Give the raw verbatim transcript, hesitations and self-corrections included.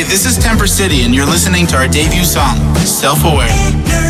this is Temper City, and you're listening to our debut song, Self-Aware.